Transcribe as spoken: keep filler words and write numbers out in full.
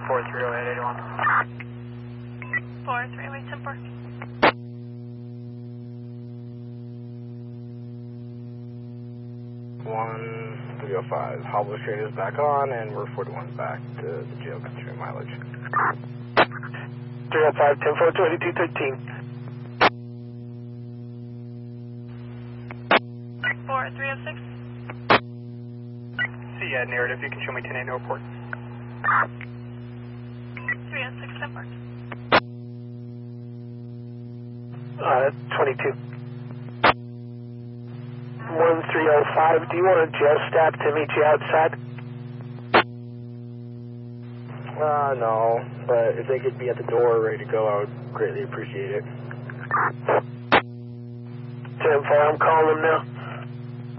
four three oh eight eighty-one. four three oh eight ten four. one three oh five. Hobble Street is back on, and we're forty-one back to the jail considering mileage. three oh five, ten four, twenty-two thirteen. four three oh six. See ya, narrative. You can show me ten eight no report. three oh six ten four. Uh, twenty-two. one three oh five, do you want a jail staff to meet you outside? Uh, no, but if they could be at the door ready to go, I would greatly appreciate it. ten four, I'm calling them now.